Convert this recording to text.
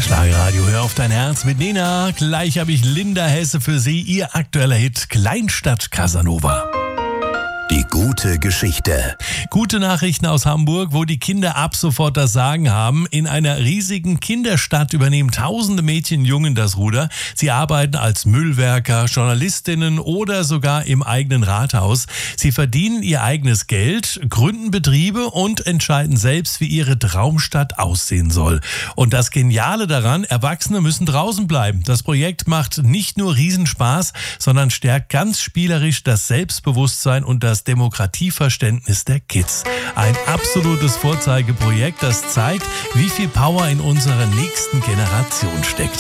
Schlagerradio, hör auf dein Herz mit Nena. Gleich habe ich Linda Hesse für Sie, ihr aktueller Hit Kleinstadt Casanova. Die gute Geschichte. Gute Nachrichten aus Hamburg, wo die Kinder ab sofort das Sagen haben. In einer riesigen Kinderstadt übernehmen tausende Mädchen und Jungen das Ruder. Sie arbeiten als Müllwerker, Journalistinnen oder sogar im eigenen Rathaus. Sie verdienen ihr eigenes Geld, gründen Betriebe und entscheiden selbst, wie ihre Traumstadt aussehen soll. Und das Geniale daran, Erwachsene müssen draußen bleiben. Das Projekt macht nicht nur Riesenspaß, sondern stärkt ganz spielerisch das Selbstbewusstsein und das Demokratieverständnis der Kids. Ein absolutes Vorzeigeprojekt, das zeigt, wie viel Power in unserer nächsten Generation steckt.